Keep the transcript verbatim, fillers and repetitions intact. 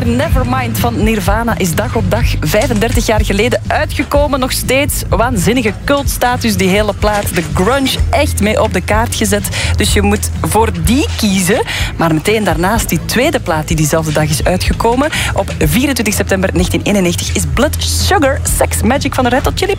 Nevermind van Nirvana is dag op dag vijfendertig jaar geleden uitgekomen. Nog steeds waanzinnige cultstatus, die hele plaat. De grunge echt mee op de kaart gezet. Dus je moet voor die kiezen. Maar meteen daarnaast die tweede plaat die diezelfde dag is uitgekomen. Op vierentwintig september negentien eenennegentig is Blood Sugar Sex Magic van de Red Hot Chili Peppers.